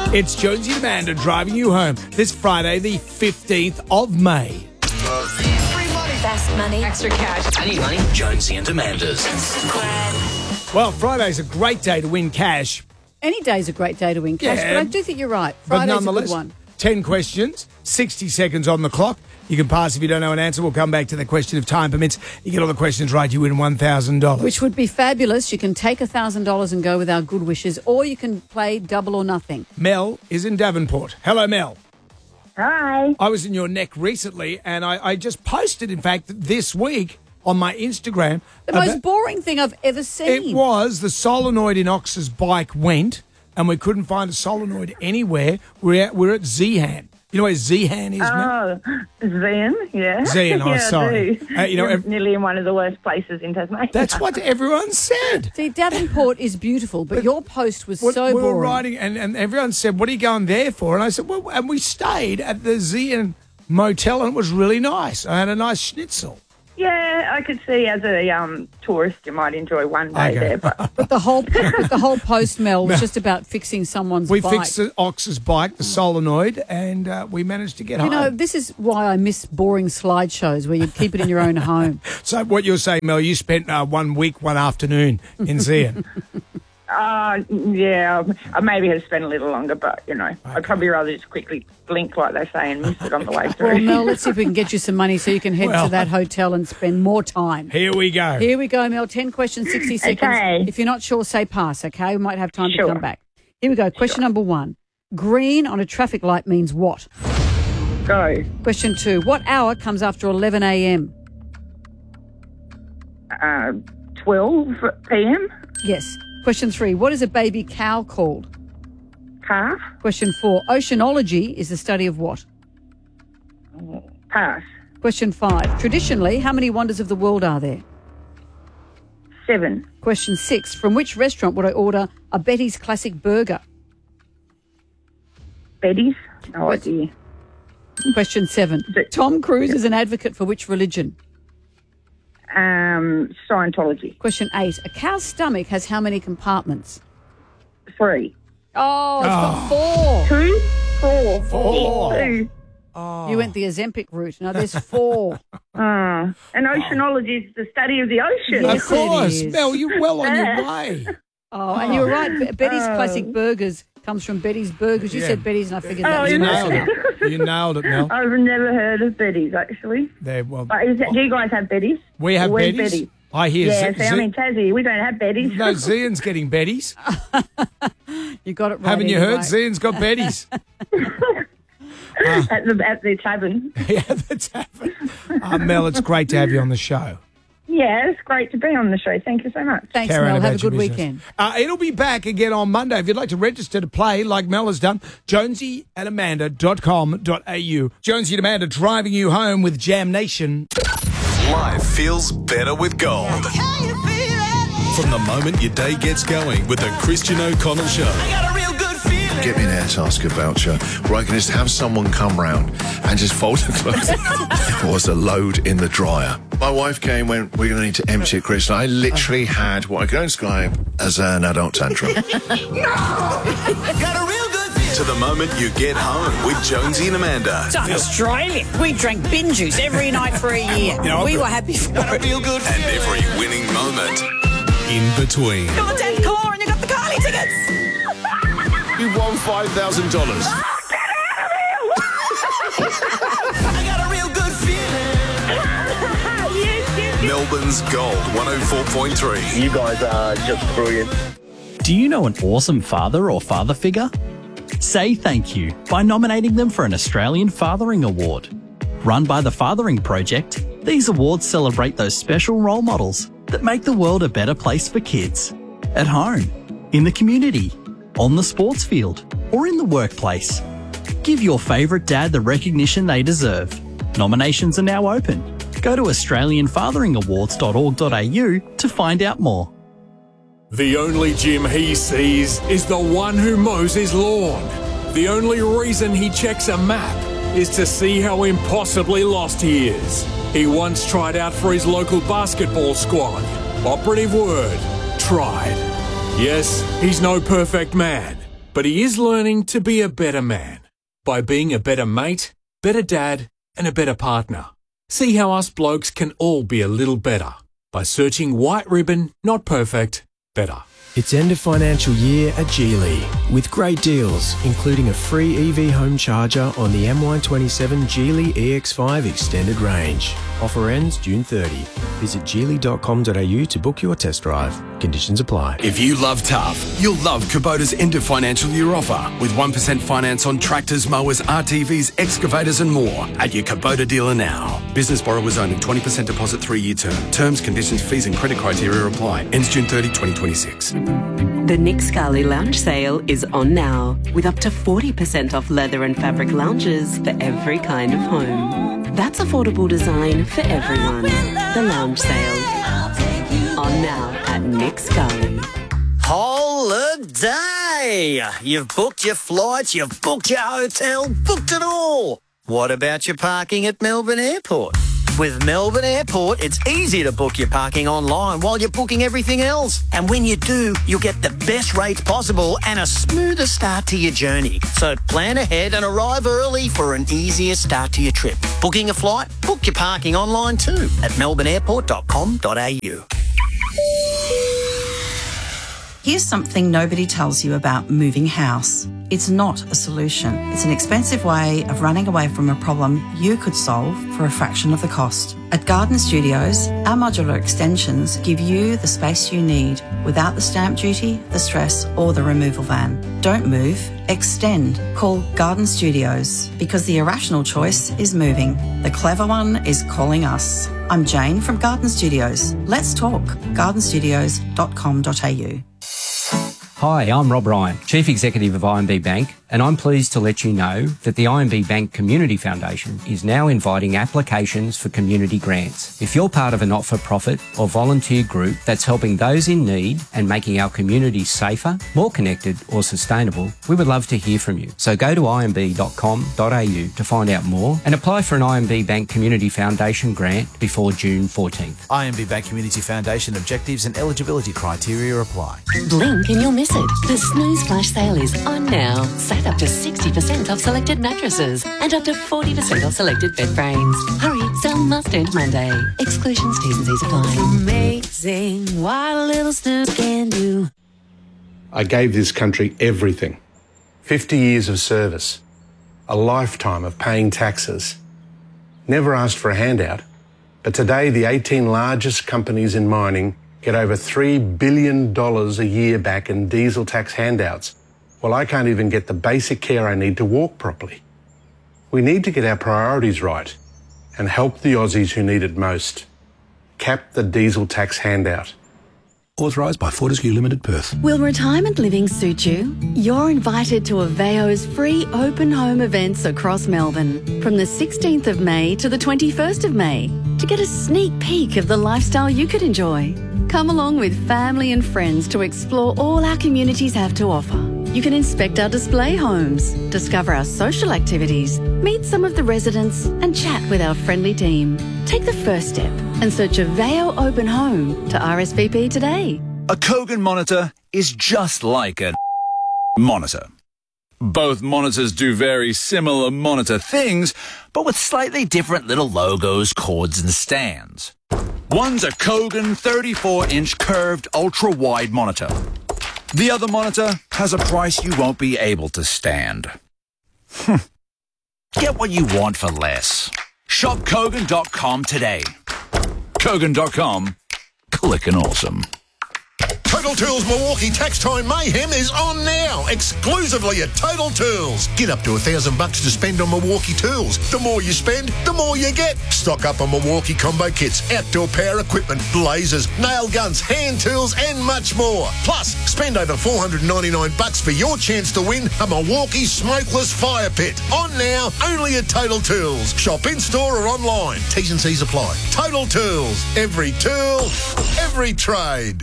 It's Jonesy and Amanda driving you home this Friday, the 15th of May. Free money. Fast money. Extra cash. I need money. Jonesy and Amanda's. Well, Friday's a great day to win cash. Any day's a great day to win cash, Yeah. but I do think you're right. But Friday's a nonetheless, good one. 10 questions, 60 seconds on the clock. You can pass if you don't know an answer. We'll come back to the question if time permits. You get all the questions right, you win $1,000. Which would be fabulous. You can take $1,000 and go with our good wishes, or you can play double or nothing. Mel is in Devonport. Hello, Mel. Hi. I was in your neck recently, and I just posted, in fact, this week on my Instagram. The most boring thing I've ever seen. It was the solenoid in Ox's bike went, and we couldn't find a solenoid anywhere. We're at Zeehan. You know where Zeehan is, Mel? Oh, Zen, yeah. Zen, oh, yeah, sorry. I do. You're nearly in one of the worst places in Tasmania. That's what everyone said. See, Devonport is beautiful, but your post was so we boring. were riding, and everyone said, "What are you going there for?" And I said, "Well," and we stayed at the Zeehan Motel, and it was really nice. I had a nice schnitzel. Yeah, I could see as a tourist you might enjoy one day Okay. there. But But the whole post, Mel, was just about fixing someone's We bike. fixed the Ox's bike, the solenoid, and we managed to get home. You know, this is why I miss boring slideshows where you keep it in your own home. So what you're saying, Mel, you spent 1 week, one afternoon in Zeehan. yeah, I maybe have spent a little longer, but, you know, I'd probably rather just quickly blink, like they say, and miss it on the way through. Well, Mel, let's see if we can get you some money so you can head to that hotel and spend more time. Here we go. Here we go, Mel. 10 questions, 60 seconds. Okay. If you're not sure, say pass, okay? We might have time to Sure. come back. Here we go. Question number 1. Green on a traffic light means what? Go. Question 2. What hour comes after 11 a.m.? 12 p.m. Yes. Question 3. What is a baby cow called? Calf. Question 4. Oceanology is the study of what? Pass. Question 5. Traditionally, how many wonders of the world are there? 7. Question 6. From which restaurant would I order a Betty's Classic Burger? Betty's. No idea. Question 7. Tom Cruise is an advocate for which religion? Scientology. Question 8. A cow's stomach has how many compartments? 3. Oh, it's got 4. 2. 4. 4. 2. You went the Ozempic route. No, there's 4. And oceanology is the study of the ocean. Yes. Of course. it is. Mel, you're well on your way. Oh, and you were right. Betty's Classic Burgers comes from Betty's Burgers. You Yeah. said Betty's, and I figured that Oh, was you close Nailed enough. it. You nailed it, Mel. I've never heard of Betty's, actually. There, well, But do you guys have Betty's? we have Where's Betty's. Betty's? I hear Yeah, see, I'm in Tassie. We don't have Betty's. No, Zeehan's getting Betty's. You got it right. Haven't you anyway. heard? Zeehan's got Betty's. at the tavern. Yeah, that's happened. Mel, it's great to have you on the show. Yeah, it's great to be on the show. Thank you so much. Thanks, Carry on Mel. Have a about your good business. weekend. It'll be back again on Monday. If you'd like to register to play, like Mel has done, jonesyandamanda.com.au. Jonesy and Amanda driving you home with Jam Nation. Life feels better with gold. From the moment your day gets going with the Christian O'Connell Show. Got a real good feeling. Get me an Airtasker voucher where I can just have someone come round and just fold the clothes. It was a load in the dryer. My wife came and went, we're going to need to empty it, Chris. And I literally had what I can describe as an adult tantrum. Got a real good feeling. To the moment you get home with Jonesy and Amanda. It's Australia. We drank bin juice every night for a year. We were happy for Got a it. real good And feeling. every winning moment in between. You got the 10th caller and you got the Carly tickets. You won $5,000. I got a real good feeling. Melbourne's Gold 104.3. You guys are just brilliant. Do you know an awesome father or father figure? Say thank you by nominating them for an Australian Fathering Award. Run by the Fathering Project, these awards celebrate those special role models that make the world a better place for kids. At home, in the community, on the sports field, or in the workplace. Give your favourite dad the recognition they deserve. Nominations are now open. Go to australianfatheringawards.org.au to find out more. The only Jim he sees is the one who mows his lawn. The only reason he checks a map is to see how impossibly lost he is. He once tried out for his local basketball squad. Operative word, tried. Yes, he's no perfect man, But he is learning to be a better man by being a better mate, better dad, and a better partner. See how us blokes can all be a little better by searching White Ribbon Not Perfect Better. It's end of financial year at Geely with great deals, including a free EV home charger on the MY27 Geely EX5 Extended Range. Offer ends June 30. Visit geely.com.au to book your test drive. Conditions apply. If you love tough, you'll love Kubota's end of financial year offer with 1% finance on tractors, mowers, RTVs, excavators and more at your Kubota dealer now. Business borrowers only, 20% deposit 3-year term. Terms, conditions, fees and credit criteria apply. Ends June 30, 2026. The Nick Scali Lounge sale is on now with up to 40% off leather and fabric lounges for every kind of home. That's affordable design for everyone. The Lounge sale. On now at Nick Scali. Holiday! You've booked your flights, you've booked your hotel, booked it all. What about your parking at Melbourne Airport? With Melbourne Airport, it's easy to book your parking online while you're booking everything else. And when you do, you'll get the best rates possible and a smoother start to your journey. So plan ahead and arrive early for an easier start to your trip. Booking a flight? Book your parking online too at melbourneairport.com.au. Here's something nobody tells you about moving house. It's not a solution. It's an expensive way of running away from a problem you could solve for a fraction of the cost. At Garden Studios, our modular extensions give you the space you need without the stamp duty, the stress or the removal van. Don't move, extend. Call Garden Studios because the irrational choice is moving. The clever one is calling us. I'm Jane from Garden Studios. Let's talk. gardenstudios.com.au. Hi, I'm Rob Ryan, Chief Executive of IMB Bank, and I'm pleased to let you know that the IMB Bank Community Foundation is now inviting applications for community grants. If you're part of a not-for-profit or volunteer group that's helping those in need and making our community safer, more connected or sustainable, we would love to hear from you. So go to imb.com.au to find out more and apply for an IMB Bank Community Foundation grant before June 14th. IMB Bank Community Foundation objectives and eligibility criteria apply. Blink and you'll miss it. The Snooze Flash sale is on now. Save up to 60% off selected mattresses and up to 40% off selected bed frames. Hurry, sale must end Monday. Exclusions, T's and C's apply. Amazing what a little snooze can do. I gave this country everything. 50 years of service. A lifetime of paying taxes. Never asked for a handout. But today, the 18 largest companies in mining get over $3 billion a year back in diesel tax handouts. Well, I can't even get the basic care I need to walk properly. We need to get our priorities right and help the Aussies who need it most. Cap the diesel tax handout. Authorised by Fortescue Limited, Perth. Will retirement living suit you? You're invited to Aveo's free open home events across Melbourne from the 16th of May to the 21st of May to get a sneak peek of the lifestyle you could enjoy. Come along with family and friends to explore all our communities have to offer. You can inspect our display homes, discover our social activities, meet some of the residents and chat with our friendly team. Take the first step and search Aveo Open Home to RSVP today. A Kogan monitor is just like a monitor. Both monitors do very similar monitor things, but with slightly different little logos, cords and stands. One's a Kogan 34-inch curved ultra-wide monitor. The other monitor has a price you won't be able to stand. Get what you want for less. Shop Kogan.com today. Kogan.com. Click and awesome. Total Tools Milwaukee Tax Time Mayhem is on now, exclusively at Total Tools. Get up to $1,000 to spend on Milwaukee tools. The more you spend, the more you get. Stock up on Milwaukee combo kits, outdoor power equipment, lasers, nail guns, hand tools, and much more. Plus, spend over $499 for your chance to win a Milwaukee smokeless fire pit. On now, only at Total Tools. Shop in-store or online. T's and C's apply. Total Tools. Every tool, every trade.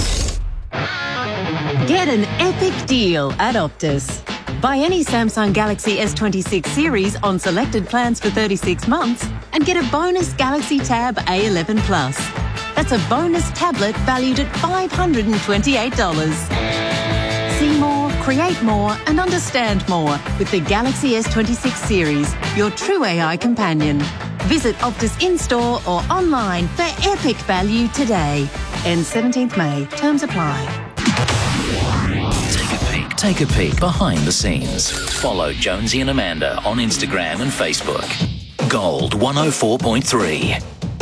Get an epic deal at Optus. Buy any Samsung Galaxy S26 series on selected plans for 36 months and get a bonus Galaxy Tab A11 Plus. That's a bonus tablet valued at $528. See more, Create more and understand more with the Galaxy S26 series, your true AI companion. Visit Optus in-store or online for epic value today. Ends 17th May. Terms apply. Take a peek behind the scenes. Follow Jonesy and Amanda on Instagram and Facebook. Gold 104.3.